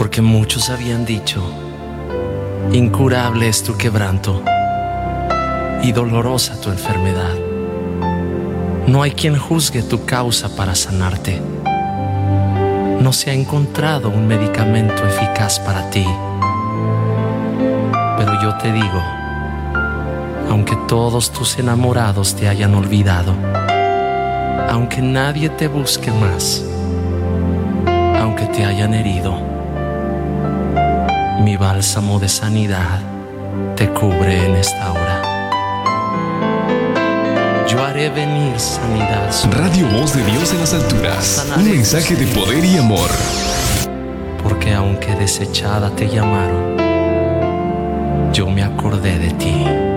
porque muchos habían dicho: incurable es tu quebranto y dolorosa tu enfermedad. No hay quien juzgue tu causa para sanarte. No se ha encontrado un medicamento eficaz para ti. Pero yo te digo, aunque todos tus enamorados te hayan olvidado, aunque nadie te busque más, aunque te hayan herido, mi bálsamo de sanidad te cubre en esta hora. Yo haré venir sanidad sobre Radio Voz de Dios en las alturas. Sanaré Un mensaje de poder y amor. porque aunque desechada te llamaron, yo me acordé de ti.